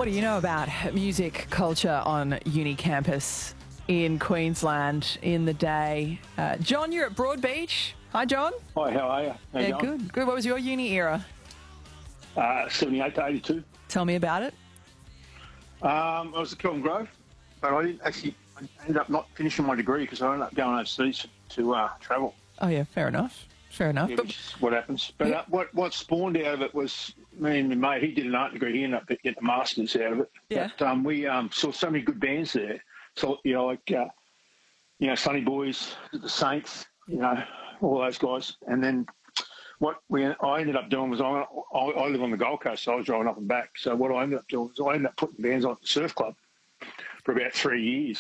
What do you know about music culture on uni campus in Queensland in the day? John, you're at Broadbeach. Hi, John. Hi, how are you? How you Yeah, going? good. Good. What was your uni era? 78 to 82. Tell me about it. I was at Kelvin Grove, but I didn't actually. I ended up not finishing my degree because I ended up going overseas to travel. Oh, yeah, fair enough. Fair enough. Yeah, But, which is what happens. But Yeah. what spawned out of it was me and my mate. He did an art degree. He ended up getting a master's out of it. Yeah. But we saw so many good bands there. So Sunny Boys, the Saints, all those guys. And then I ended up doing was I live on the Gold Coast, so I was driving up and back. So what I ended up doing was I ended up putting bands on at the surf club for about 3 years.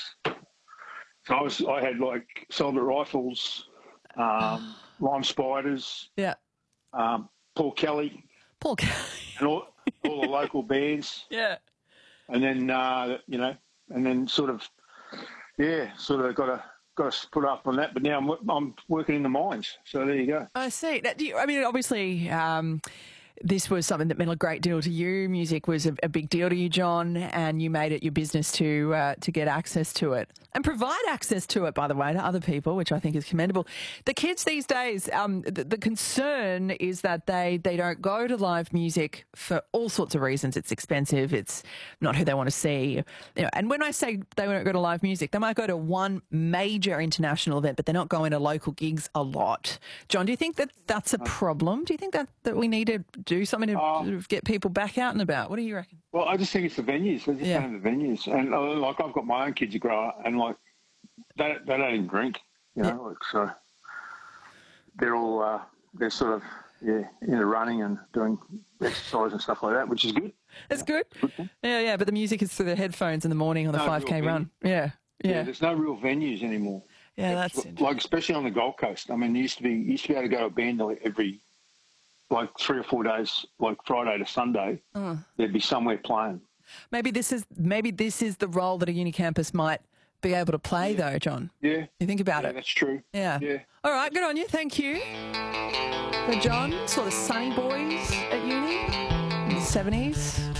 So I had like Celibate Rifles, Lime Spiders, yeah. Paul Kelly, Paul Kelly. and all the local bands, Yeah. and then and then sort of got to put up on that. But now I'm working in the mines, so there you go. I see. Obviously, this was something that meant a great deal to you. Music was a big deal to you, John, and you made it your business to get access to it and provide access to it, by the way, to other people, which I think is commendable. The kids these days, the concern is that they don't go to live music for all sorts of reasons. It's expensive. It's not who they want to see. And when I say they won't go to live music, they might go to one major international event, but they're not going to local gigs a lot. John, do you think that that's a problem? Do you think that we need to do something to sort of get people back out and about? What do you reckon? Well, I just think it's the venues. They just don't have the venues. And like I've got my own kids who grow up, and like they don't even drink, so they're all they're sort of into running and doing exercise and stuff like that, which is good. It's good. Yeah. But the music is through the headphones in the morning on the 5K run. Yeah. There's no real venues anymore. Yeah, that's like especially on the Gold Coast. I mean, you used to be able to go to a band every 3 or 4 days, like Friday to Sunday. There'd be somewhere playing. Maybe this is the role that a uni campus might be able to play, though, John. Yeah. You think about it. That's true. Yeah. All right, good on you. Thank you. So John saw the Sunny Boys at uni in the 70s.